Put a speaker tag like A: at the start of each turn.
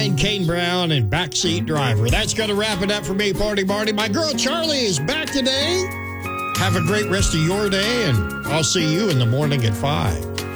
A: 9, Kane Brown and Backseat Driver. That's going to wrap it up for me, Party Marty. My girl Charlie is back today. Have a great rest of your day, and I'll see you in the morning at 5.